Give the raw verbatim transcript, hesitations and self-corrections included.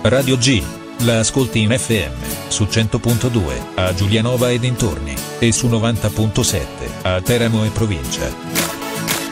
Radio G. La ascolti in F M, su cento punto due, a Giulianova e dintorni, e su novanta punto sette, a Teramo e provincia.